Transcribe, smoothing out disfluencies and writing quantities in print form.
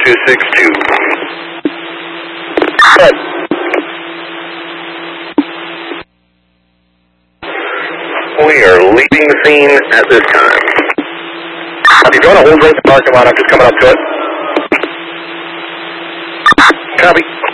262. Good. We are leaving the scene at this time. If you want to hold right the parking lot, I'm just coming up to it. Copy.